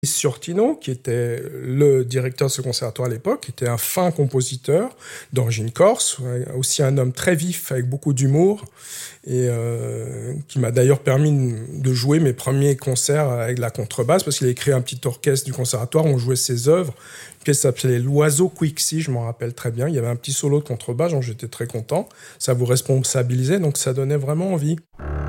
Sortino, qui était le directeur de ce conservatoire à l'époque, qui était un fin compositeur d'origine corse, aussi un homme très vif avec beaucoup d'humour, et qui m'a d'ailleurs permis de jouer mes premiers concerts avec la contrebasse, parce qu'il a écrit un petit orchestre du conservatoire où on jouait ses œuvres. Une pièce s'appelait L'Oiseau Quixi, je m'en rappelle très bien. Il y avait un petit solo de contrebasse, donc j'étais très content. Ça vous responsabilisait, donc ça donnait vraiment envie.